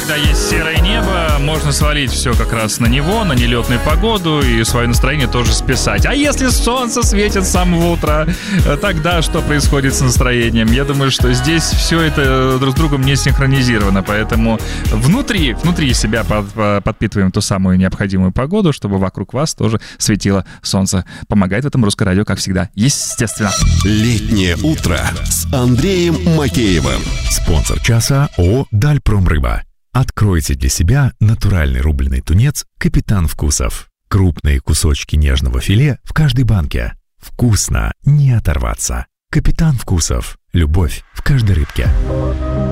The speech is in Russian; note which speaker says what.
Speaker 1: когда есть серое небо, можно свалить все как раз на него, на нелетную погоду, и свое настроение тоже списать. А если солнце светит с самого утра, тогда что происходит с настроением? Я думаю, что здесь все это друг с другом не синхронизировано, поэтому внутри себя подпитываем ту самую необходимую погоду, чтобы вокруг вас тоже светило солнце. Помогает в этом Русское радио, как всегда, естественно.
Speaker 2: Летнее утро с Андреем Макеевым.
Speaker 3: Спонсор часа ООО «Дальпромрыба». Откройте для себя натуральный рубленый тунец «Капитан Вкусов». Крупные кусочки нежного филе в каждой банке. Вкусно, не оторваться. «Капитан Вкусов». Любовь в каждой рыбке.